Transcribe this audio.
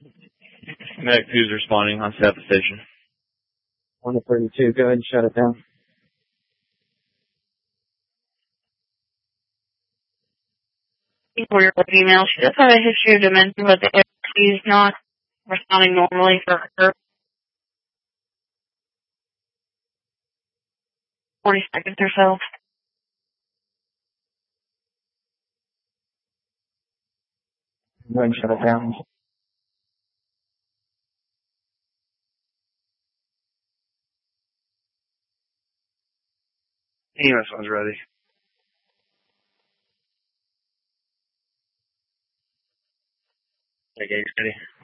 Medic 2 is responding on staff station. 132, go ahead and shut it down. For your female, she does have a history of dementia, but the ARC is not responding normally for her. 40 seconds or so. Go ahead and shut it down. EMS one's ready. Okay, ready.